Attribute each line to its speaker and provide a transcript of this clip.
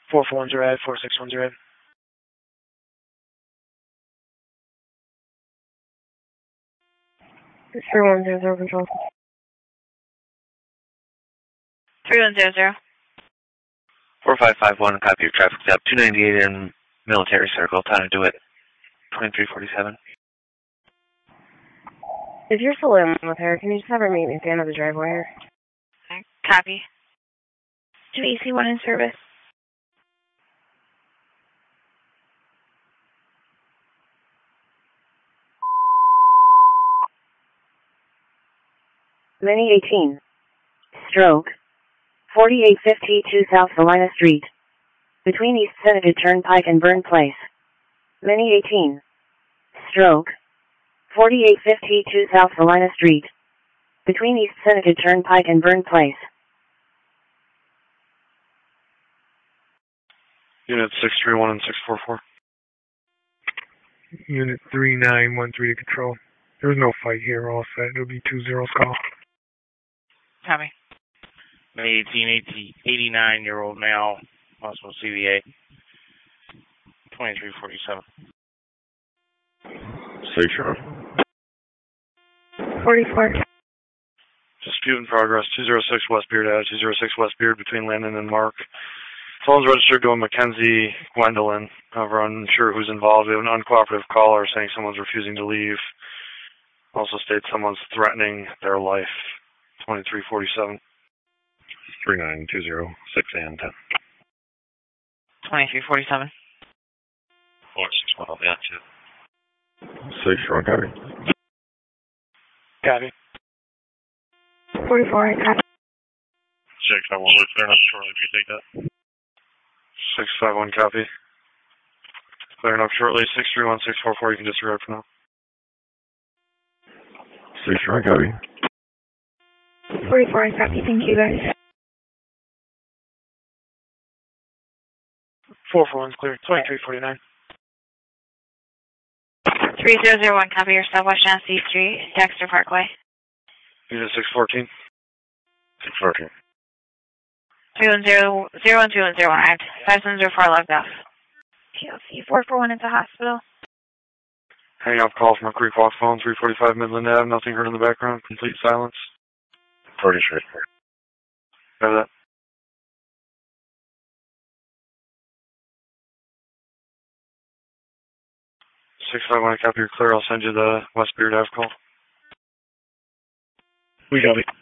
Speaker 1: 4410 Ed, 4610 Ed.
Speaker 2: 3100 control.
Speaker 3: 3100.
Speaker 4: 4551, copy your traffic stop. 298 in Military Circle, time to do it. 2347.
Speaker 2: If you're still in with her, can you just have her meet me at the end of the driveway here?
Speaker 3: Copy. 2AC1 in service.
Speaker 2: Mini 18. Stroke. 4852 South Salina Street. Between East Seneca Turnpike and Burn Place. Mini 18. Stroke. 4852 South Salina Street. Between East Seneca Turnpike and Burn Place.
Speaker 1: Unit 631 and 644.
Speaker 5: Unit 3913 to control. There's no fight here, all set. It'll be 2-0 call.
Speaker 3: Copy.
Speaker 6: May 89-year-old male, possible CVA. 2347.
Speaker 7: Say sure.
Speaker 2: 44.
Speaker 1: Dispute in progress. 206 West Beard Ave, 206 West Beard between Landon and Mark. Phone's registered to a Mackenzie Gwendolyn. However, unsure who's involved. We have an uncooperative caller saying someone's refusing to leave. Also states someone's threatening their life. 2347.
Speaker 7: 3920, 6 and 10.
Speaker 3: 2347.
Speaker 7: 4612, yeah, 2. Say sure, copy.
Speaker 1: Copy.
Speaker 2: 44, copy.
Speaker 7: 651, we're clear enough shortly if you take that.
Speaker 1: 651, copy. Clearing up shortly. 631, 644, you can disregard for now.
Speaker 7: Say sure, copy.
Speaker 2: 44, copy. Thank you, guys.
Speaker 1: 441's clear. 2349.
Speaker 3: 3001, copy your Southwest Genesee Street, Dexter Parkway.
Speaker 1: Unit 614.
Speaker 7: 614.
Speaker 3: 310-01210 arrived. 5704 logged off. TLC 441 at the hospital.
Speaker 1: Hang up call from a Creek Walk phone, 345 Midland Ave. Nothing heard in the background. Complete silence.
Speaker 7: 43.
Speaker 1: Have that. 651, copy, you're clear. I'll send you the West Beard Ave call.
Speaker 7: We got it.